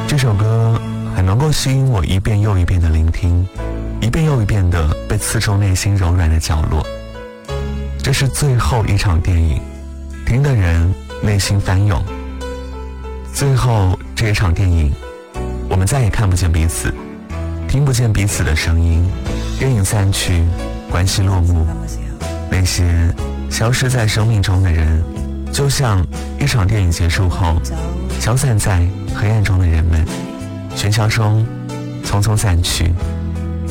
这首歌很能够吸引我一遍又一遍的聆听，一遍又一遍的被刺中内心柔软的角落。这是最后一场电影，听的人内心翻涌。最后这一场电影，我们再也看不见彼此，听不见彼此的声音，电影散去，关系落幕，那些消失在生命中的人，就像一场电影结束后消散在黑暗中的人们，喧嚣声匆匆散去。